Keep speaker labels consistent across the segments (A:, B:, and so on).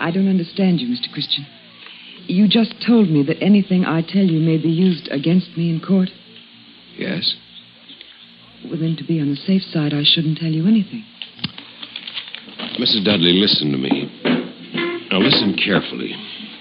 A: I don't understand you, Mr. Christian. You just told me that anything I tell you may be used against me in court.
B: Yes?
A: Well, then, to be on the safe side, I shouldn't tell you anything.
B: Mrs. Dudley, listen to me. Now, listen carefully.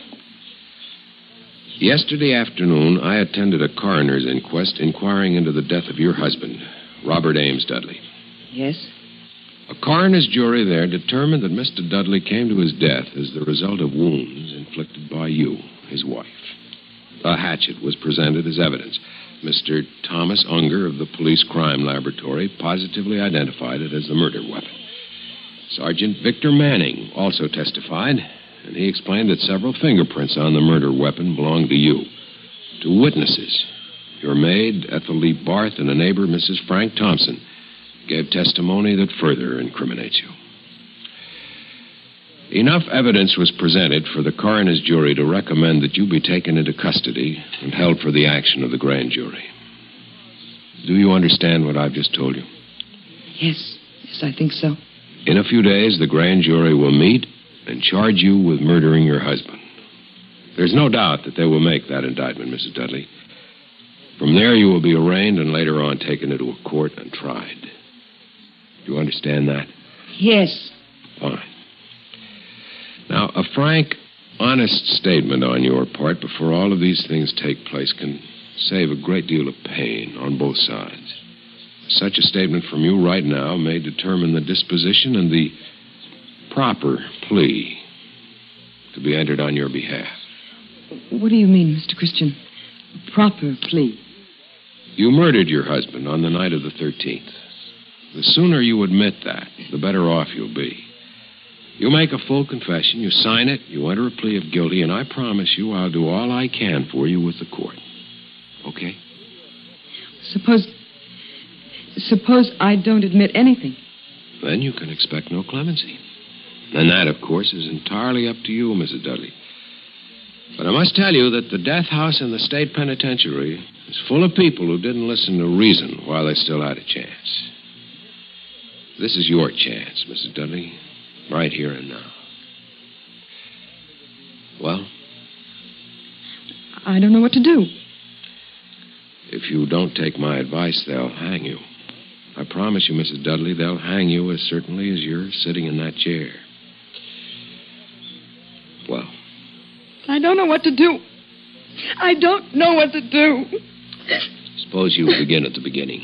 B: Yesterday afternoon, I attended a coroner's inquest inquiring into the death of your husband, Robert Ames Dudley.
A: Yes?
B: A coroner's jury there determined that Mr. Dudley came to his death as the result of wounds inflicted by you, his wife. A hatchet was presented as evidence. Mr. Thomas Unger of the Police Crime Laboratory positively identified it as the murder weapon. Sergeant Victor Manning also testified, and he explained that several fingerprints on the murder weapon belonged to you. Two witnesses, your maid, Ethel Lee Barth, and a neighbor, Mrs. Frank Thompson, gave testimony that further incriminates you. Enough evidence was presented for the coroner's jury to recommend that you be taken into custody and held for the action of the grand jury. Do you understand what I've just told you?
A: Yes, I think so.
B: In a few days, the grand jury will meet and charge you with murdering your husband. There's no doubt that they will make that indictment, Mrs. Dudley. From there, you will be arraigned and later on taken into a court and tried. Do you understand that?
A: Yes.
B: Fine. Now, a frank, honest statement on your part before all of these things take place can save a great deal of pain on both sides. Such a statement from you right now may determine the disposition and the proper plea to be entered on your behalf.
A: What do you mean, Mr. Christian? Proper plea?
B: You murdered your husband on the night of the 13th. The sooner you admit that, the better off you'll be. You make a full confession, you sign it, you enter a plea of guilty, and I promise you I'll do all I can for you with the court. Okay?
A: Suppose I don't admit anything.
B: Then you can expect no clemency. And that, of course, is entirely up to you, Mrs. Dudley. But I must tell you that the death house in the state penitentiary is full of people who didn't listen to reason while they still had a chance. This is your chance, Mrs. Dudley, right here and now. Well?
A: I don't know what to do.
B: If you don't take my advice, they'll hang you. I promise you, Mrs. Dudley, they'll hang you as certainly as you're sitting in that chair. Well?
A: I don't know what to do. I don't know what to do.
B: Suppose you begin at the beginning.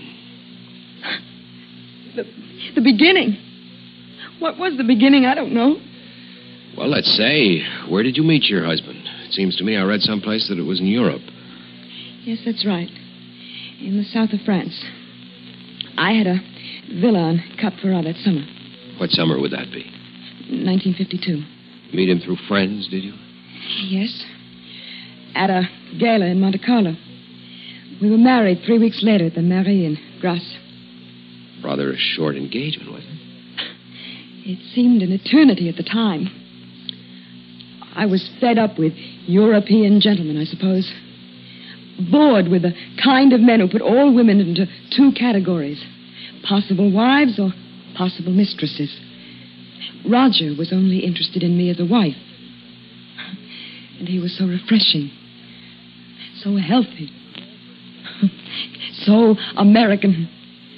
A: The beginning? What was the beginning? I don't know.
B: Well, let's say, where did you meet your husband? It seems to me I read someplace that it was in Europe.
A: Yes, that's right. In the south of France. I had a villa on Cap Ferrat that summer.
B: What summer would that be?
A: 1952.
B: Meet him through friends, did you?
A: Yes. At a gala in Monte Carlo. We were married 3 weeks later at the Mairie in Grasse.
B: Rather a short engagement, wasn't it?
A: It seemed an eternity at the time. I was fed up with European gentlemen, I suppose. Bored with the kind of men who put all women into two categories. Possible wives or possible mistresses. Roger was only interested in me as a wife. And he was so refreshing. So healthy. So American.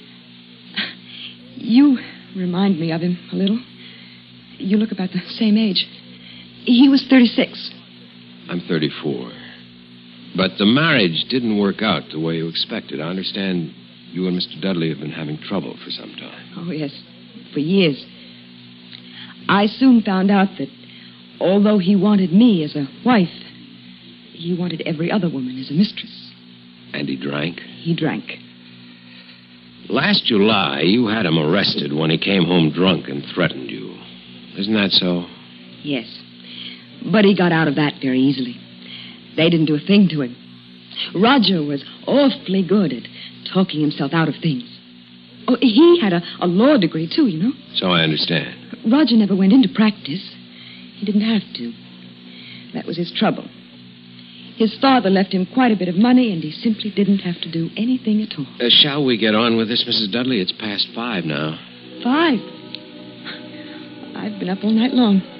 A: You remind me of him a little. You look about the same age. He was 36.
B: I'm 34. But the marriage didn't work out the way you expected. I understand you and Mr. Dudley have been having trouble for some time.
A: Oh, yes. For years. I soon found out that although he wanted me as a wife, he wanted every other woman as a mistress.
B: And he drank?
A: He drank.
B: Last July, you had him arrested when he came home drunk and threatened you. Isn't that so?
A: Yes. But he got out of that very easily. They didn't do a thing to him. Roger was awfully good at talking himself out of things. Oh, he had a law degree, too, you know.
B: So I understand.
A: Roger never went into practice. He didn't have to. That was his trouble. His father left him quite a bit of money, and he simply didn't have to do anything at all.
B: Shall we get on with this, Mrs. Dudley? It's past 5 now.
A: 5? I've been up all night long.